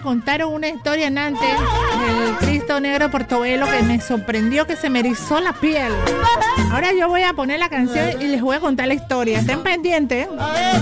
contaron una historia antes del Cristo Negro de Portobelo que me sorprendió, que se me erizó la piel. Ahora yo voy a poner la canción y les voy a contar la historia. Estén pendientes.